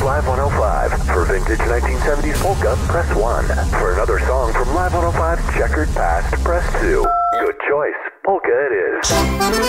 Live 105. For vintage 1970s polka, press 1. For another song from Live 105's checkered past, press 2. Good choice. Polka it is.